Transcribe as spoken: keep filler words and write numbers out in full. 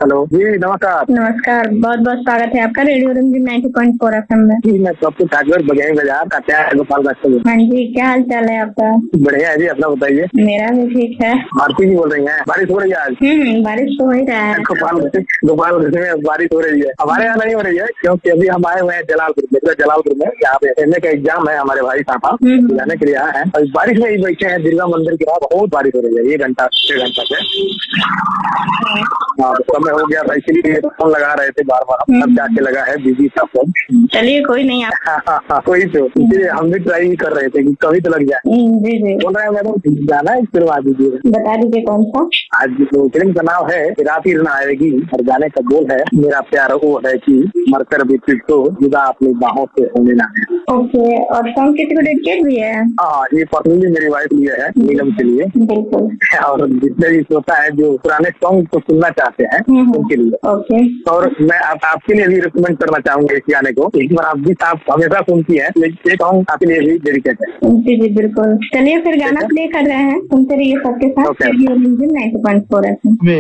Hello जी, नमस्कार। नमस्कार, बहुत बहुत स्वागत है आपका रेडियो रिमझिम नाइंटी पॉइंट फोर एफएम में। जी, मैं सबको ठाकुर बजाई बाजार कात्या गोपाल रास्ते में। हाँ जी, क्या हाल चाल है आपका? बढ़िया है जी, अपना बताइए। मेरा भी ठीक है। आरती जी बोल रही हैं, बारिश हो रही है आज? हम्म बारिश तो हो ही रहा है। गोपाल गोपाल में बारिश हो रही है, हमारे यहाँ नहीं हो रही है क्योंकि अभी हम आए हुए हैं जलालपुर में। जलालपुर में यहाँ पे एम ए का एग्जाम है, हमारे भाई साहब जाने के लिए आए हैं और बारिश में ही बैठे हैं। दुर्गा मंदिर के बाद बहुत बारिश हो रही है, एक घंटा छह घंटा से। हाँ, तो समय हो गया था, इसीलिए फोन लगा रहे थे बार बार। अब जाके लगा है बिजी था फोन। चलिए कोई नहीं आप। हाँ, हाँ, हाँ, कोई तो इसीलिए हम भी ट्राई ही कर रहे थे कि कभी तो लग जाए। जी जी, बोल रहे हैं मैडम गाना एक फिल्म आ दीजिए। बता दीजिए कौन सा। आज जो फिल्म का नाम है रात ही ना आएगी और गाने का बोल है मेरा प्यार वो है कि मरकर भी तुझको जुदा अपनी बाहों से होने ना है। ओके, और सॉन्ग किसी को डेडिकेट भी है? हाँ, ये पर्सनली मेरी वाइफ लिए है, नीलम के लिए। बिल्कुल। और जितने भी श्रोता है जो पुराने सॉन्ग को सुनना चाहते हैं उनके लिए। ओके। और मैं आप, आपके लिए भी रिकमेंड करना चाहूंगा इस गाने को। एक बार आप भी आप हमेशा सुनती है, ये सॉन्ग आपके लिए भी डेडिकेट है। जी जी बिल्कुल। चलिए फिर गाना प्ले कर रहे हैं, सुनते रहिए सबके साथ रेडियो रिमझिम नाइंटी पॉइंट फोर एफएम।